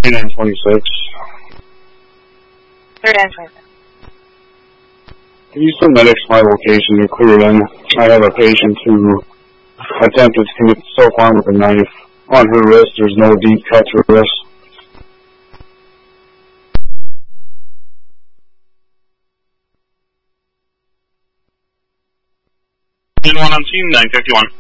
3rd and 26. 3rd and 26. Can you send medics to my location to clear in? I have a patient who attempted to commit self-harm with a knife. On her wrist, there's no deep cut to her wrist. One on scene, 951.